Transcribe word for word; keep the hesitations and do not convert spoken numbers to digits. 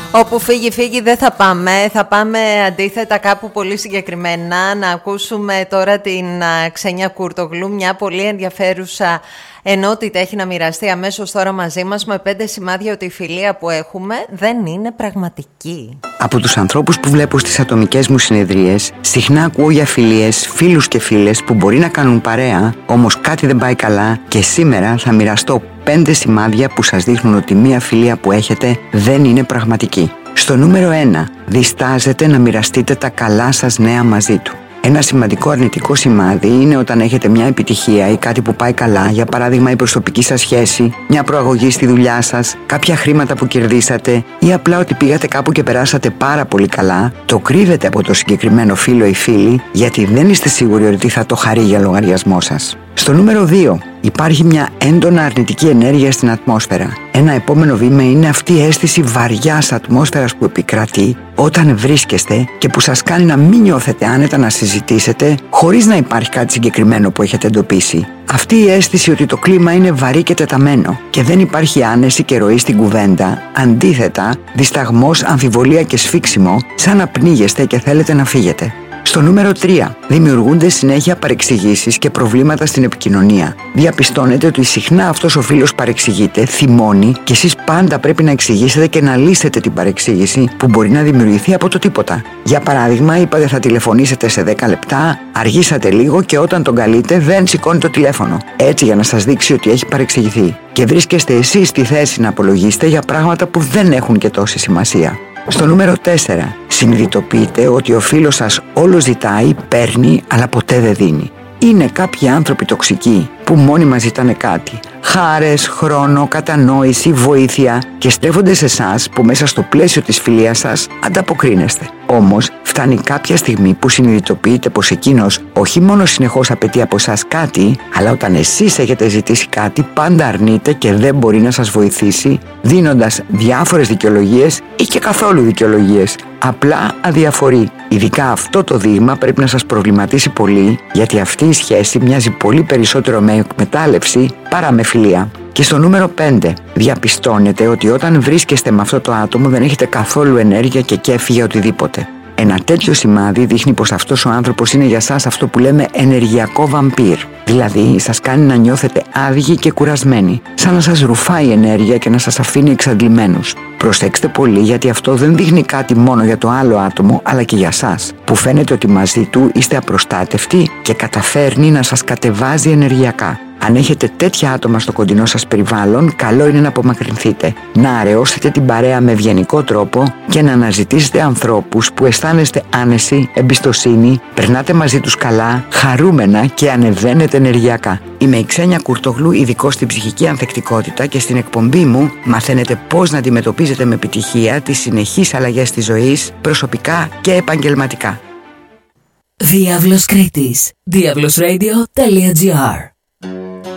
Όπου φύγει φύγει δεν θα πάμε. Θα πάμε αντίθετα κάπου πολύ συγκεκριμένα. Να ακούσουμε τώρα την Ξένια Κουρτογλού, μια πολύ ενδιαφέρουσα ενότητα έχει να μοιραστεί αμέσως τώρα μαζί μας, με πέντε σημάδια ότι η φιλία που έχουμε δεν είναι πραγματική. Από τους ανθρώπους που βλέπω στις ατομικές μου συνεδρίες, συχνά ακούω για φιλίες, φίλους και φίλες που μπορεί να κάνουν παρέα, όμως κάτι δεν πάει καλά, και σήμερα θα μοιραστώ πέντε σημάδια που σας δείχνουν ότι μία φιλία που έχετε δεν είναι πραγματική. Στο νούμερο ένα, διστάζετε να μοιραστείτε τα καλά σας νέα μαζί του. Ένα σημαντικό αρνητικό σημάδι είναι όταν έχετε μια επιτυχία ή κάτι που πάει καλά, για παράδειγμα η προσωπική σας σχέση, μια προαγωγή στη δουλειά σας, κάποια χρήματα που κερδίσατε ή απλά ότι πήγατε κάπου και περάσατε πάρα πολύ καλά, το κρύβετε από το συγκεκριμένο φίλο ή φίλη γιατί δεν είστε σίγουροι ότι θα το χαρεί για λογαριασμό σας. Στο νούμερο δύο, υπάρχει μια έντονα αρνητική ενέργεια στην ατμόσφαιρα. Ένα επόμενο βήμα είναι αυτή η αίσθηση βαριάς ατμόσφαιρας που επικρατεί όταν βρίσκεστε και που σας κάνει να μην νιώθετε άνετα να συζητήσετε χωρίς να υπάρχει κάτι συγκεκριμένο που έχετε εντοπίσει. Αυτή η αίσθηση ότι το κλίμα είναι βαρύ και τεταμένο και δεν υπάρχει άνεση και ροή στην κουβέντα, αντίθετα, δισταγμός, αμφιβολία και σφίξιμο, σαν να πνίγεστε και θέλετε να φύγετε. Στο νούμερο τρία, δημιουργούνται συνέχεια παρεξηγήσεις και προβλήματα στην επικοινωνία. Διαπιστώνετε ότι συχνά αυτός ο φίλος παρεξηγείται, θυμώνει και εσείς πάντα πρέπει να εξηγήσετε και να λύσετε την παρεξήγηση που μπορεί να δημιουργηθεί από το τίποτα. Για παράδειγμα, είπατε θα τηλεφωνήσετε σε δέκα λεπτά, αργήσατε λίγο και όταν τον καλείτε δεν σηκώνει το τηλέφωνο. Έτσι, για να σας δείξει ότι έχει παρεξηγηθεί. Και βρίσκεστε εσείς στη θέση να απολογίσετε για πράγματα που δεν έχουν και τόση σημασία. Στο νούμερο τέσσερα, συνειδητοποιείτε ότι ο φίλος σας όλο ζητάει, παίρνει, αλλά ποτέ δεν δίνει. Είναι κάποιοι άνθρωποι τοξικοί που μόνιμα ζητάνε κάτι. Χάρες, χρόνο, κατανόηση, βοήθεια και στρέφονται σε εσάς που μέσα στο πλαίσιο της φιλίας σας ανταποκρίνεστε. Όμως φτάνει κάποια στιγμή που συνειδητοποιείτε πως εκείνος όχι μόνο συνεχώς απαιτεί από εσάς κάτι, αλλά όταν εσείς έχετε ζητήσει κάτι πάντα αρνείται και δεν μπορεί να σας βοηθήσει, δίνοντας διάφορες δικαιολογίες ή και καθόλου δικαιολογίες. Απλά αδιαφορεί. Ειδικά αυτό το δείγμα πρέπει να σας προβληματίσει πολύ, γιατί αυτή η σχέση μοιάζει πολύ περισσότερο με εκμετάλλευση παρά με φιλία. Και στο νούμερο πέντε, διαπιστώνετε ότι όταν βρίσκεστε με αυτό το άτομο δεν έχετε καθόλου ενέργεια και κέφι για οτιδήποτε. Ένα τέτοιο σημάδι δείχνει πως αυτός ο άνθρωπος είναι για σας αυτό που λέμε ενεργειακό βαμπύρ. Δηλαδή σας κάνει να νιώθετε άδειοι και κουρασμένοι, σαν να σας ρουφάει η ενέργεια και να σας αφήνει εξαντλημένους. Προσέξτε πολύ, γιατί αυτό δεν δείχνει κάτι μόνο για το άλλο άτομο, αλλά και για σας, που φαίνεται ότι μαζί του είστε απροστάτευτοι και καταφέρνει να σας κατεβάζει ενεργειακά. Αν έχετε τέτοια άτομα στο κοντινό σας περιβάλλον, καλό είναι να απομακρυνθείτε, να αραιώσετε την παρέα με ευγενικό τρόπο και να αναζητήσετε ανθρώπους που αισθάνεστε άνεση, εμπιστοσύνη, περνάτε μαζί τους καλά, χαρούμενα και ανεβαίνετε ενεργειακά. Είμαι η Ξένια Κουρτογλού, ειδικός στην ψυχική ανθεκτικότητα, και στην εκπομπή μου μαθαίνετε πώς να αντιμετωπίζετε με επιτυχία τις συνεχείς αλλαγές της ζωής, προσωπικά και επαγγελματικά. Διάβλος Κρήτης. διάβλος ρέιντιο τελεία τζι άρ